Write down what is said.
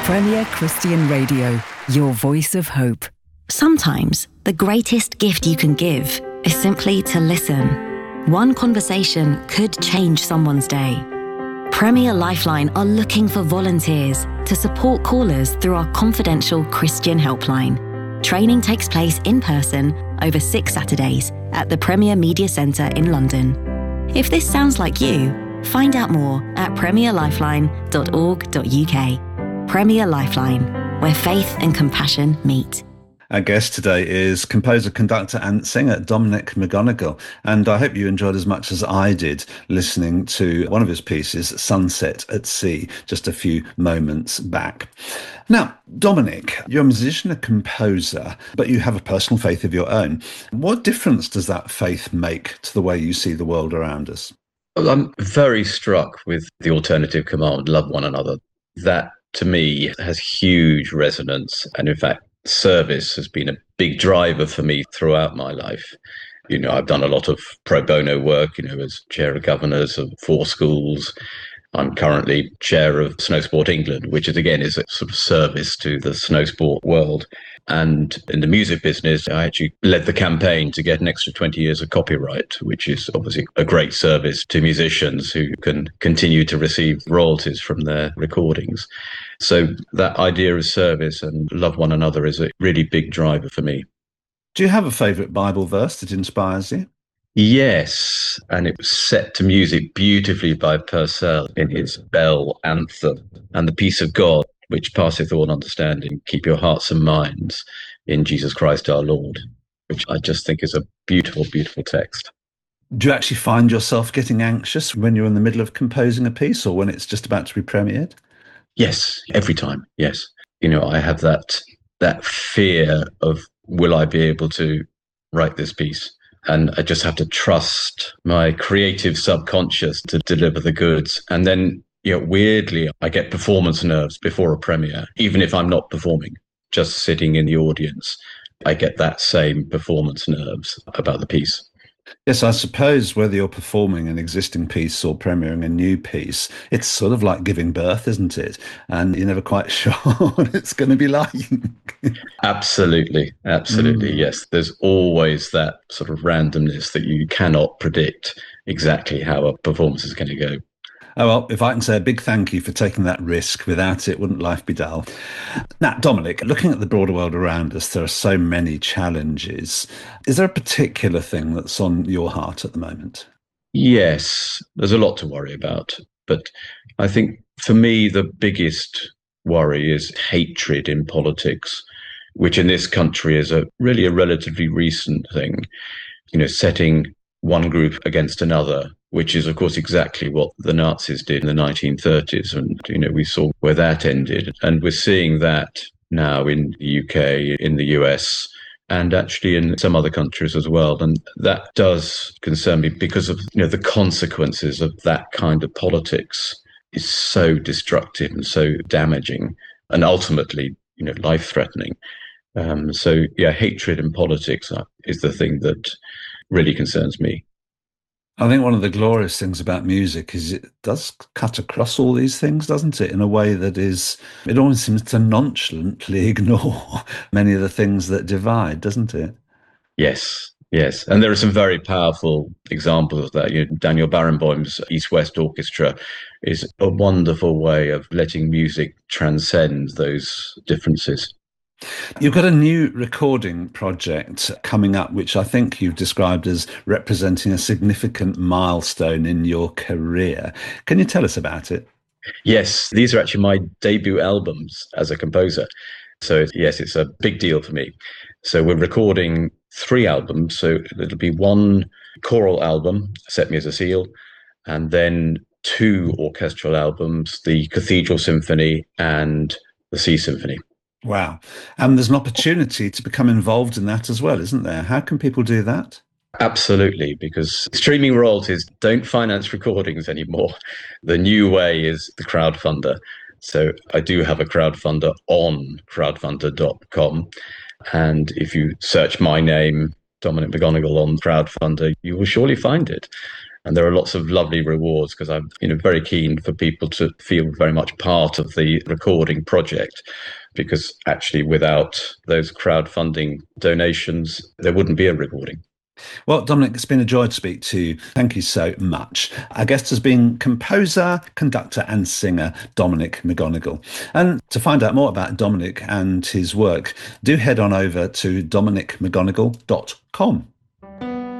Premier Christian Radio, your voice of hope. Sometimes the greatest gift you can give is simply to listen. One conversation could change someone's day. Premier Lifeline are looking for volunteers to support callers through our confidential Christian helpline. Training takes place in person over 6 Saturdays at the Premier Media Centre in London. If this sounds like you, find out more at premierlifeline.org.uk. Premier Lifeline, where faith and compassion meet. Our guest today is composer, conductor and singer Dominic McGonigal, and I hope you enjoyed as much as I did listening to one of his pieces, Sunset at Sea, just a few moments back. Now, Dominic, you're a musician, a composer, but you have a personal faith of your own. What difference does that faith make to the way you see the world around us? Well, I'm very struck with the alternative command, love one another. That, to me, has huge resonance, and in fact, service has been a big driver for me throughout my life. You know, I've done a lot of pro bono work, as chair of governors of 4 schools. I'm currently chair of Snow Sport England, which is a sort of service to the snow sport world. And in the music business, I actually led the campaign to get an extra 20 years of copyright, which is obviously a great service to musicians who can continue to receive royalties from their recordings. So that idea of service and love one another is a really big driver for me. Do you have a favourite Bible verse that inspires you? Yes, and it was set to music beautifully by Purcell in his Bell anthem. And the peace of God, which passeth all understanding, keep your hearts and minds in Jesus Christ our Lord, which I just think is a beautiful, beautiful text. Do you actually find yourself getting anxious when you're in the middle of composing a piece or when it's just about to be premiered? Yes, every time, yes. I have that fear of, will I be able to write this piece? And I just have to trust my creative subconscious to deliver the goods. And then, weirdly, I get performance nerves before a premiere, even if I'm not performing, just sitting in the audience. I get that same performance nerves about the piece. Yes, I suppose whether you're performing an existing piece or premiering a new piece, it's sort of like giving birth, isn't it? And you're never quite sure what it's going to be like. Absolutely. Yes. There's always that sort of randomness that you cannot predict exactly how a performance is going to go. Oh, well, if I can say a big thank you for taking that risk. Without it, wouldn't life be dull? Now, Dominic, looking at the broader world around us, there are so many challenges. Is there a particular thing that's on your heart at the moment? Yes, there's a lot to worry about. But I think for me, the biggest worry is hatred in politics, which in this country is really a relatively recent thing, setting one group against another, which is, of course, exactly what the Nazis did in the 1930s. And, we saw where that ended. And we're seeing that now in the UK, in the US, and actually in some other countries as well. And that does concern me because of, the consequences of that kind of politics is so destructive and so damaging and ultimately, life-threatening. Hatred in politics is the thing that really concerns me. I think one of the glorious things about music is it does cut across all these things, doesn't it? In a way that it almost seems to nonchalantly ignore many of the things that divide, doesn't it? Yes. And there are some very powerful examples of that. Daniel Barenboim's East-West Orchestra is a wonderful way of letting music transcend those differences. You've got a new recording project coming up, which I think you've described as representing a significant milestone in your career. Can you tell us about it? Yes, these are actually my debut albums as a composer. So yes, it's a big deal for me. So we're recording 3 albums. So it'll be 1 choral album, Set Me as a Seal, and then 2 orchestral albums, the Cathedral Symphony and the Sea Symphony. Wow. And there's an opportunity to become involved in that as well, isn't there? How can people do that? Absolutely, because streaming royalties don't finance recordings anymore. The new way is the crowdfunder. So I do have a crowdfunder on crowdfunder.com. And if you search my name, Dominic McGonigal, on crowdfunder, you will surely find it. And there are lots of lovely rewards because I'm very keen for people to feel very much part of the recording project, because actually without those crowdfunding donations, there wouldn't be a recording. Well, Dominic, it's been a joy to speak to you. Thank you so much. Our guest has been composer, conductor and singer Dominic McGonigal. And to find out more about Dominic and his work, do head on over to dominicmcgonigal.com.